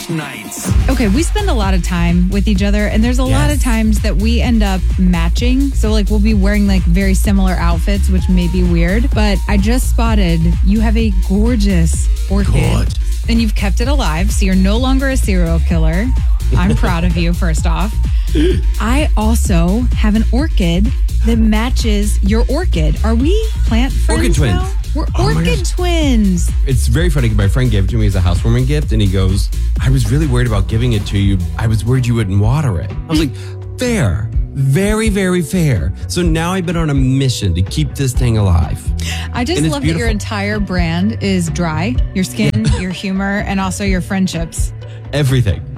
Crush Nights. Okay, we spend a lot of time with each other, and there's a lot of times that we end up matching. So, like, we'll be wearing, like, very similar outfits, which may be weird. But I just spotted you have a gorgeous orchid. Gorgeous. And you've kept it alive, so you're no longer a serial killer. I'm proud of you, first off. I also have an orchid that matches your orchid. Are we plant friends Orchid twins. now? We're Oh my orchid gosh. twins. It's very funny. My friend gave it to me as a housewarming gift, and he goes, I was really worried about giving it to you. I was worried you wouldn't water it. I was like, fair. Very, very fair. So now I've been on a mission to keep this thing alive. I just And it's love that your beautiful. entire brand is dry. Your skin, your humor, and also your friendships. Everything.